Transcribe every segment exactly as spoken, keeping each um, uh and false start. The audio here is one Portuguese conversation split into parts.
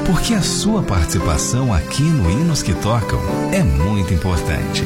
porque a sua participação aqui no Hinos que Tocam é muito importante.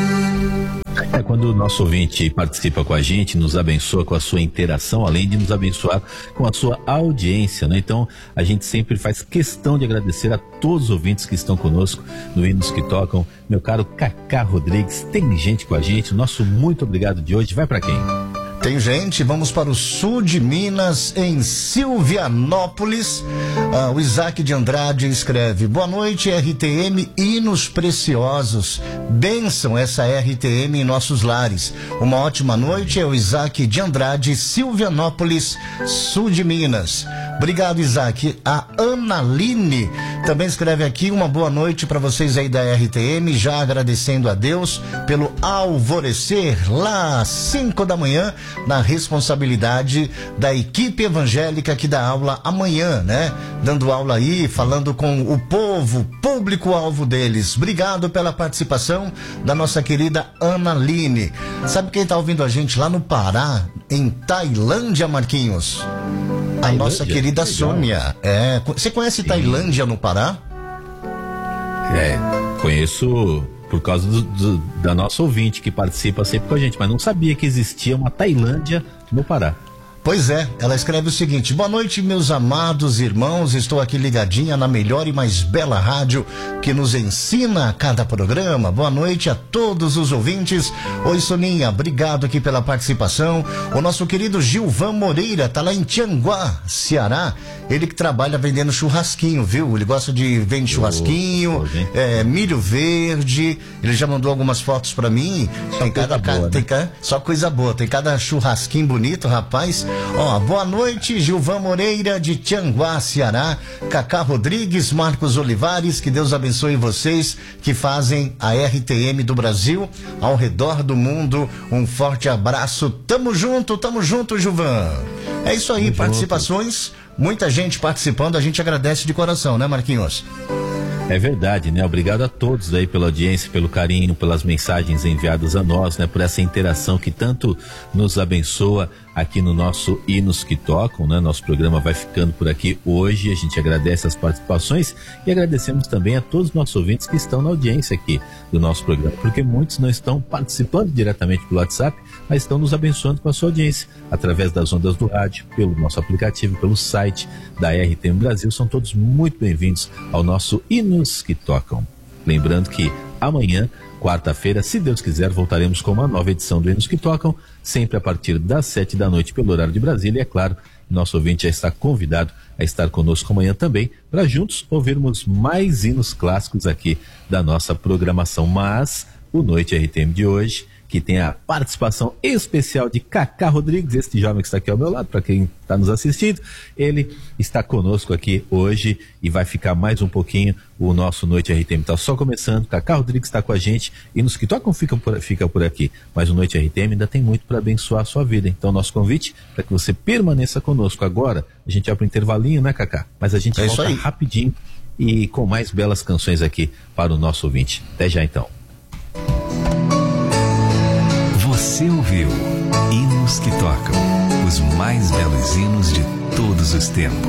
É quando o nosso ouvinte participa com a gente, nos abençoa com a sua interação, além de nos abençoar com a sua audiência, né? Então, a gente sempre faz questão de agradecer a todos os ouvintes que estão conosco no Hinos que Tocam. Meu caro Cacá Rodrigues, tem gente com a gente. Nosso muito obrigado de hoje vai para quem? Tem gente, vamos para o sul de Minas, em Silvianópolis. Ah, o Isaac de Andrade escreve: boa noite, R T M Hinos Preciosos. Bênção essa R T M em nossos lares. Uma ótima noite, é o Isaac de Andrade, Silvianópolis, sul de Minas. Obrigado, Isaac. A Analine também escreve aqui: uma boa noite para vocês aí da R T M, já agradecendo a Deus pelo alvorecer lá às cinco da manhã, na responsabilidade da equipe evangélica que dá aula amanhã, né? Dando aula aí, falando com o povo, público-alvo deles. Obrigado pela participação da nossa querida Analine. Sabe quem tá ouvindo a gente lá no Pará, em Tailândia, Marquinhos? A Tailândia? nossa querida Sônia. É, você conhece Sim. Tailândia no Pará? É, conheço por causa do, do, da nossa ouvinte que participa sempre com a gente, mas não sabia que existia uma Tailândia no Pará. Pois é, ela escreve o seguinte: boa noite, meus amados irmãos, estou aqui ligadinha na melhor e mais bela rádio que nos ensina a cada programa. Boa noite a todos os ouvintes. Oi, Soninha, obrigado aqui pela participação. O nosso querido Gilvan Moreira tá lá em Tianguá, Ceará. Ele que trabalha vendendo churrasquinho, viu? Ele gosta de vender churrasquinho, oh, é, milho verde. Ele já mandou algumas fotos pra mim. Só tem cada, boa, né? tem cada, só coisa boa. Tem cada churrasquinho bonito, rapaz. Ó, boa noite, Gilvan Moreira de Tianguá, Ceará. Cacá Rodrigues, Marcos Olivares, que Deus abençoe vocês que fazem a R T M do Brasil ao redor do mundo. Um forte abraço. Tamo junto, tamo junto, Gilvan. É isso aí, tamo participações. Junto. Muita gente participando, a gente agradece de coração, né, Marquinhos? É verdade, né? Obrigado a todos aí pela audiência, pelo carinho, pelas mensagens enviadas a nós, né? Por essa interação que tanto nos abençoa aqui no nosso Hinos que Tocam, né? Nosso programa vai ficando por aqui hoje. A gente agradece as participações e agradecemos também a todos os nossos ouvintes que estão na audiência aqui do nosso programa, porque muitos não estão participando diretamente pelo WhatsApp, mas estão nos abençoando com a sua audiência através das ondas do rádio, pelo nosso aplicativo, pelo site da R T M Brasil. São todos muito bem-vindos ao nosso Hinos que Tocam. Lembrando que amanhã, quarta-feira, se Deus quiser, voltaremos com uma nova edição do Hinos que Tocam, sempre a partir das sete da noite pelo horário de Brasília. E é claro, nosso ouvinte já está convidado a estar conosco amanhã também, para juntos ouvirmos mais hinos clássicos aqui da nossa programação. Mas o Noite R T M de hoje, que tem a participação especial de Cacá Rodrigues, este jovem que está aqui ao meu lado, para quem está nos assistindo, ele está conosco aqui hoje e vai ficar mais um pouquinho. O nosso Noite R T M está só começando. Cacá Rodrigues está com a gente e nos que tocam fica por, fica por aqui, mas o Noite R T M ainda tem muito para abençoar a sua vida. Então nosso convite para que você permaneça conosco. Agora a gente vai para o intervalinho, né, Cacá? Mas a gente é volta rapidinho e com mais belas canções aqui para o nosso ouvinte. Até já então. Você ouviu Hinos que Tocam, os mais belos hinos de todos os tempos.